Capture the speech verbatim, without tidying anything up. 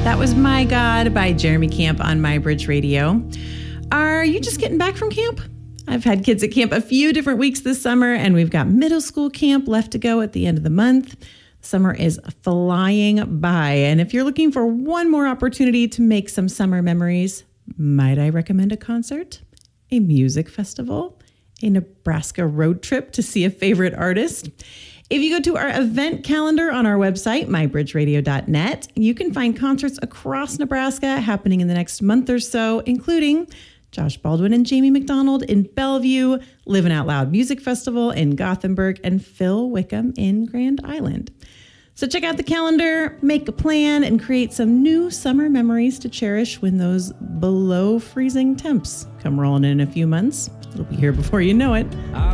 That was My God by Jeremy Camp on My Bridge Radio. Are you just getting back from camp? I've had kids at camp a few different weeks this summer, and we've got middle school camp left to go at the end of the month. Summer is flying by, and if you're looking for one more opportunity to make some summer memories, might I recommend a concert, a music festival, a Nebraska road trip to see a favorite artist? If you go to our event calendar on our website, my bridge radio dot net, you can find concerts across Nebraska happening in the next month or so, including Josh Baldwin and Jamie McDonald in Bellevue, Livin' Out Loud Music Festival in Gothenburg, and Phil Wickham in Grand Island. So check out the calendar, make a plan, and create some new summer memories to cherish when those below freezing temps come rolling in a few months. It'll be here before you know it.